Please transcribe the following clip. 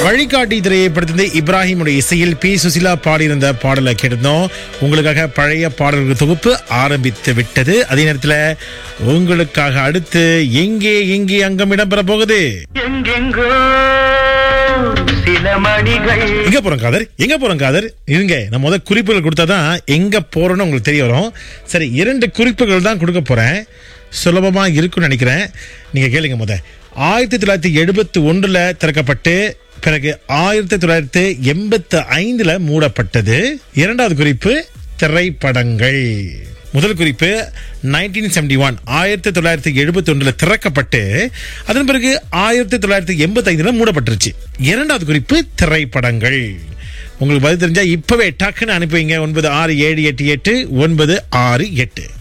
வழிகாட்டி திரைப்படத்திலிருந்து இப்ராஹிமுடைய இசையில் பி சுசிலா பாடியிருந்த பாடலை கேட்டிருந்தோம். உங்களுக்காக பழைய பாடல்கள் தொகுப்பு ஆரம்பித்து விட்டது. அதே நேரத்தில் உங்களுக்காக அடுத்து எங்கே எங்கே அங்கம் இடம்பெற போகுது. எங்க போறோம் காதர் இருங்க. நான் முதல் குறிப்புகள் கொடுத்தாதான் எங்க போறோம்னு உங்களுக்கு தெரிய வரும். சரி, 2 குறிப்புகள் தான் கொடுக்க போறேன். சுலபமா இருக்கும்னு நினைக்கிறேன். நீங்க கேளுங்க. 1971 திறக்கப்பட்டு பிறகு 1985 மூடப்பட்டது. 2வது குறிப்பு திரைப்படங்கள். முதல் குறிப்பு 1971 1971 திறக்கப்பட்டு அதன் பிறகு 1985 மூடப்பட்டுருச்சு. 2வது குறிப்பு திரைப்படங்கள். உங்களுக்கு பதில் தெரிஞ்சா இப்பவே டக்குன்னு அனுப்புவீங்க. 96788968.